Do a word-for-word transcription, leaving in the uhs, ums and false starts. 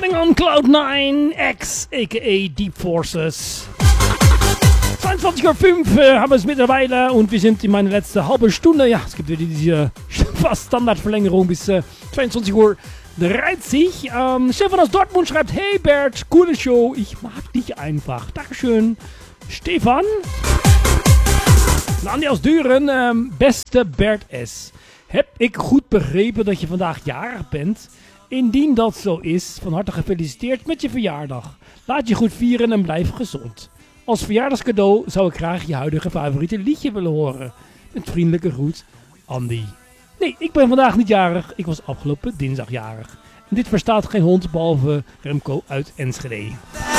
Living on Cloud nine, X, aka Deep Forces. zweiundzwanzig Uhr fünf äh, haben wir es mittlerweile und wir sind in meiner letzten halben Stunde. Ja, es gibt wieder diese fast Standardverlängerung bis äh, zweiundzwanzig Uhr dreißig. Ähm, Stefan aus Dortmund schreibt: Hey Bert, coole Show, ich mag dich einfach. Dankeschön, Stefan. Andi aus Duren, ähm, beste Bert S. Heb ik goed begrepen dat je vandaag jarig bent? Indien dat zo is, van harte gefeliciteerd met je verjaardag. Laat je goed vieren en blijf gezond. Als verjaardagscadeau zou ik graag je huidige favoriete liedje willen horen. Met vriendelijke groet, Andy. Nee, ik ben vandaag niet jarig. Ik was afgelopen dinsdag jarig. En dit verstaat geen hond behalve Remco uit Enschede.